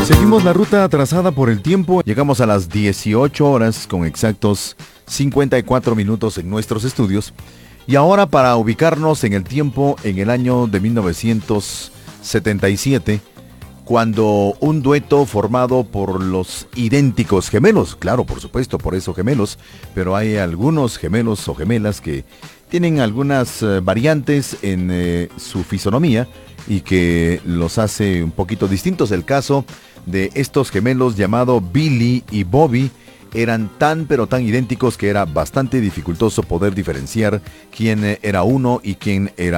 Seguimos la ruta trazada por el tiempo. Llegamos a las 18 horas con exactos 54 minutos en nuestros estudios. Y ahora, para ubicarnos en el tiempo, en el año de 1977, cuando un dueto formado por los idénticos gemelos, claro, por supuesto, por eso gemelos, pero hay algunos gemelos o gemelas que tienen algunas variantes en su fisonomía y que los hace un poquito distintos. El caso de estos gemelos llamado Billy y Bobby eran tan pero tan idénticos que era bastante dificultoso poder diferenciar quién era uno y quién era